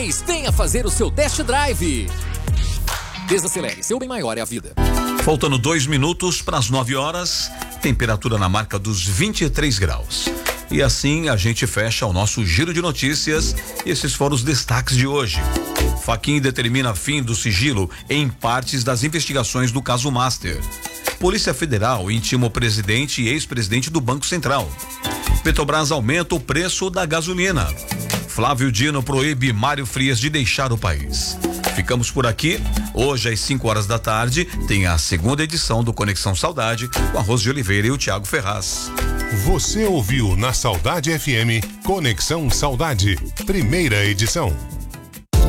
Venha fazer o seu test drive. Desacelere, seu bem maior é a vida. Faltando 2 minutos para as 9 horas, temperatura na marca dos 23 graus. E assim a gente fecha o nosso giro de notícias. Esses foram os destaques de hoje. Fachin determina fim do sigilo em partes das investigações do caso Master. Polícia Federal intima o presidente e ex-presidente do Banco Central. Petrobras aumenta o preço da gasolina. Flávio Dino proíbe Mário Frias de deixar o país. Ficamos por aqui. Hoje às 5 horas da tarde tem a segunda edição do Conexão Saudade com a Rose de Oliveira e o Thiago Ferraz. Você ouviu na Saudade FM Conexão Saudade, primeira edição.